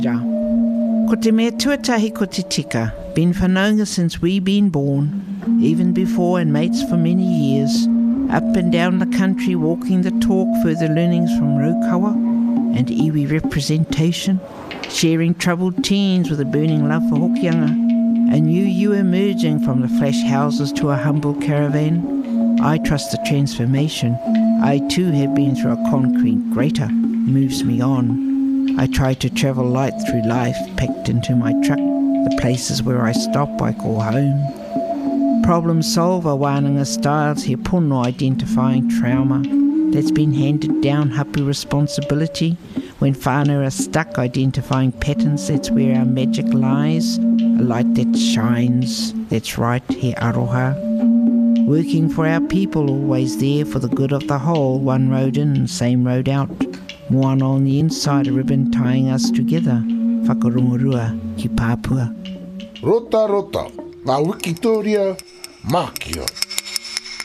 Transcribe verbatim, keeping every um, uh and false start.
Ja. Ko te mea tuatahi ko te tika, been whanaunga since we been born, even before and mates for many years, up and down the country walking the talk, further learnings from Raukawa and iwi representation, sharing troubled teens with a burning love for Hokianga, a new you emerging from the flash houses to a humble caravan. I trust the transformation. I too have been through a concrete grater, moves me on. I try to travel light through life, packed into my truck. The places where I stop I call home. Problem solver, wānanga styles, he pono identifying trauma that's been handed down, hapu responsibility. When whānau are stuck identifying patterns, that's where our magic lies. A light that shines, that's right, he aroha. Working for our people, always there for the good of the whole, one road in, same road out. Moana on the inside, a ribbon tying us together. Whakarungurua ki Papua. Rota rota, ngā wikitoria, mākia.